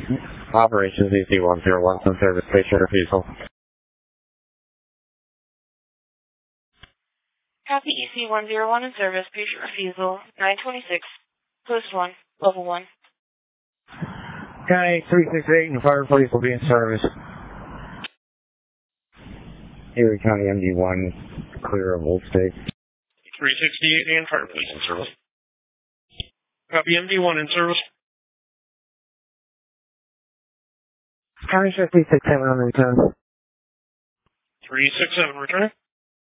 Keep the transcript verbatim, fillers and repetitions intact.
Operations E C one zero one, some service, patient refusal. Copy E C one zero one in service, patient refusal, nine twenty-six, post one, level one. County three six eight and fire police will be in service. Erie County M D one, clear of Old State. three sixty-eight and fire police in service. Copy M D one in service. County Sheriff three six seven on the return. three six seven returning.